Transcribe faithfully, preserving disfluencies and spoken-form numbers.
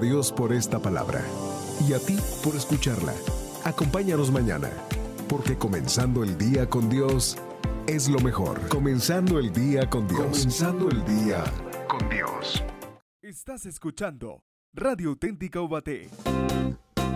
Dios por esta palabra y a ti por escucharla. Acompáñanos mañana, porque comenzando el día con Dios es lo mejor. Comenzando el día con Dios. Comenzando el día con Dios. Estás escuchando Radio Auténtica Ubaté.